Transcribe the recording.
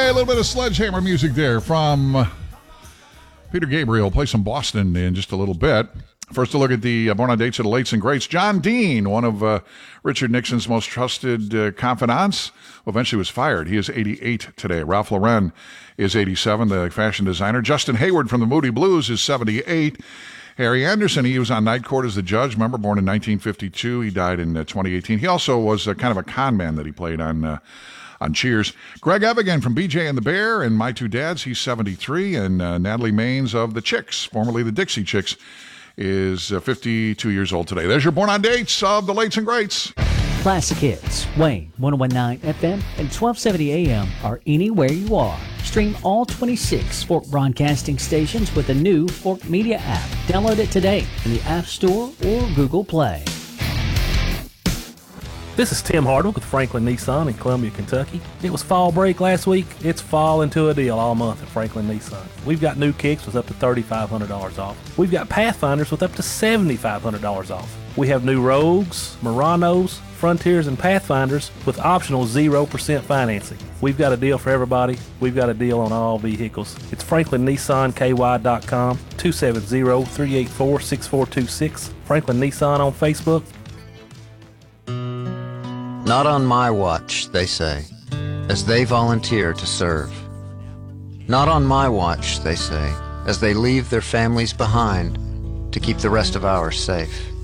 a little bit of Sledgehammer music there from Peter Gabriel. Play some Boston in just a little bit. First, a look at the Born on Dates of the Lates and Greats. John Dean, one of Richard Nixon's most trusted confidants, eventually was fired. He is 88 today. Ralph Lauren is 87, the fashion designer. Justin Hayward from the Moody Blues is 78. Harry Anderson, he was on Night Court as the judge. Remember, born in 1952. He died in 2018. He also was kind of a con man that he played on Cheers. Greg Evigan from BJ and the Bear and My Two Dads, he's 73. And Natalie Maines of the Chicks, formerly the Dixie Chicks, is 52 years old today. There's your Born on Dates of the Lates and Greats. Classic Hits, Wayne, 101.9 FM and 1270 AM are anywhere you are. Stream all 26 Fork Broadcasting stations with the new Fork Media app. Download it today in the App Store or Google Play. This is Tim Hardwick with Franklin Nissan in Columbia, Kentucky. It was fall break last week. It's fall into a deal all month at Franklin Nissan. We've got new Kicks with up to $3,500 off. We've got Pathfinders with up to $7,500 off. We have new Rogues, Muranos, Frontiers, and Pathfinders with optional 0% financing. We've got a deal for everybody. We've got a deal on all vehicles. It's FranklinNissanKY.com, 270-384-6426. Franklin Nissan on Facebook. Not on my watch, they say, as they volunteer to serve. Not on my watch, they say, as they leave their families behind to keep the rest of ours safe.